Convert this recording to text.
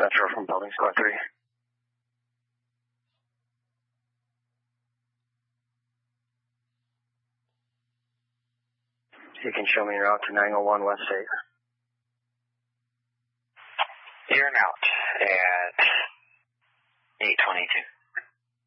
Metro from Building Squad 3. You can show me your route to 901 West 8. Here and out at 822.